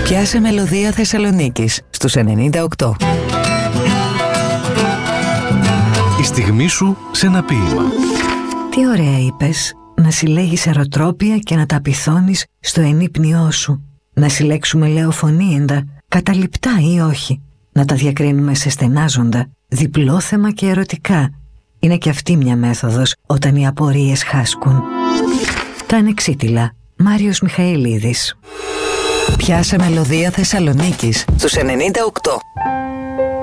Πιάσε μελωδία Θεσσαλονίκης στους 98. Η στιγμή σου σε ένα ποίημα. Τι ωραία είπες, να συλλέγεις αεροτρόπια και να τα απειθώνεις στο ενύπνιό σου. Να συλλέξουμε λεωφωνήεντα, καταληπτά ή όχι. Να τα διακρίνουμε σε στενάζοντα, διπλόθεμα και ερωτικά. Είναι και αυτή μια μέθοδος όταν οι απορίες χάσκουν. Τα ανεξίτηλα. Μάριος Μιχαηλίδης. Πιάσε μελωδία Θεσσαλονίκης στους 98.